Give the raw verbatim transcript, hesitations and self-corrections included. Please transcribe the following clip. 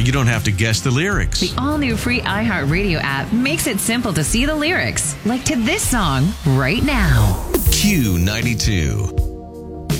you don't have to guess the lyrics. The all-new free iHeartRadio app makes it simple to see the lyrics, like to this song right now. Q ninety-two.